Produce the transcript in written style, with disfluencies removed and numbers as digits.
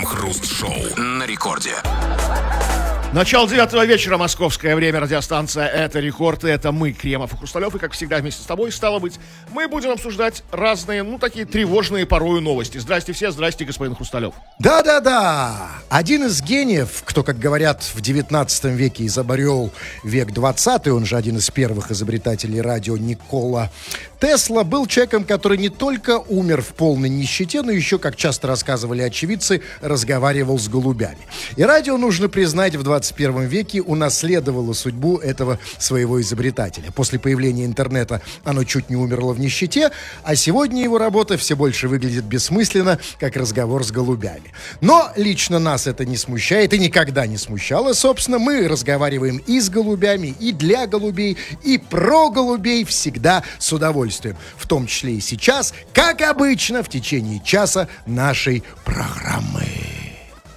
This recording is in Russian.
Крем-хруст-шоу на рекорде. Начало 9 вечера, московское время, радиостанция «Это Рекорд», и это мы, Кремов и Хрусталев, и, как всегда, вместе с тобой, стало быть, мы будем обсуждать разные, такие тревожные порою новости. Здрасте все, здрасте, господин Хрусталев. Да-да-да, один из гениев, кто, как говорят, в 19 веке изобрел век 20, он же один из первых изобретателей радио, Никола Тесла, был человеком, который не только умер в полной нищете, но еще, как часто рассказывали очевидцы, разговаривал с голубями. И радио, нужно признать, в 21 веке унаследовало судьбу этого своего изобретателя. После появления интернета оно чуть не умерло в нищете, а сегодня его работа все больше выглядит бессмысленно, как разговор с голубями. Но лично нас это не смущает и никогда не смущало. Собственно, мы разговариваем и с голубями, и для голубей, и про голубей всегда с удовольствием. В том числе и сейчас, как обычно, в течение часа нашей программы.